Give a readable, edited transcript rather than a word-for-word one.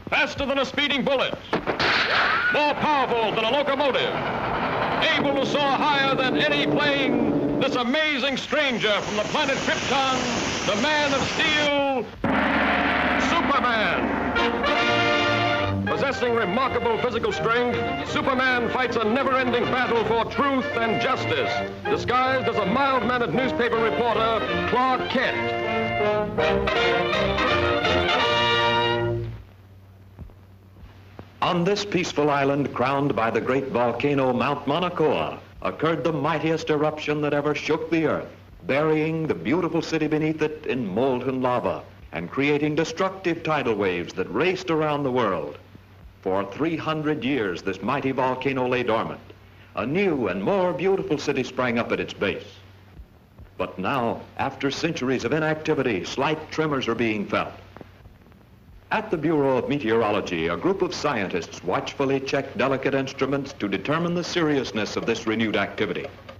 faster than a speeding bullet, more powerful than a locomotive, able to soar higher than any plane, this amazing stranger from the planet Krypton, the Man of Steel, Superman. Possessing remarkable physical strength, Superman fights a never-ending battle for truth and justice, disguised as a mild-mannered newspaper reporter, Clark Kent. On this peaceful island crowned by the great volcano Mount Mauna Kea occurred the mightiest eruption that ever shook the earth, burying the beautiful city beneath it in molten lava and creating destructive tidal waves that raced around the world. For 300 years, this mighty volcano lay dormant. A new and more beautiful city sprang up at its base. But now, after centuries of inactivity, slight tremors are being felt. At the Bureau of Meteorology, a group of scientists watchfully check delicate instruments to determine the seriousness of this renewed activity.